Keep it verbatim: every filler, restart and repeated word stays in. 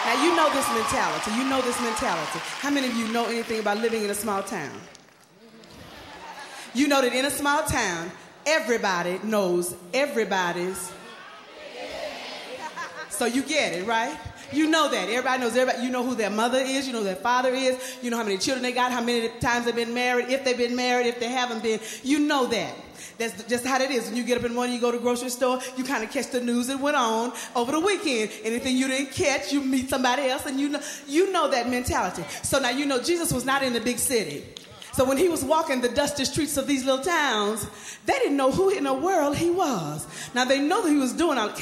Now, you know this mentality. You know this mentality. How many of you know anything about living in a small town? You know that in a small town, everybody knows everybody's. So you get it, right? You know that. Everybody knows everybody. You know who their mother is. You know who their father is. You know how many children they got, how many times they've been married, if they've been married, if they haven't been. You know that. That's just how it is. When you get up in the morning, you go to the grocery store, you kind of catch the news that went on over the weekend. Anything you didn't catch, you meet somebody else, and you know, you know that mentality. So now you know Jesus was not in the big city. So when he was walking the dusty streets of these little towns, they didn't know who in the world he was. Now they know that he was doing all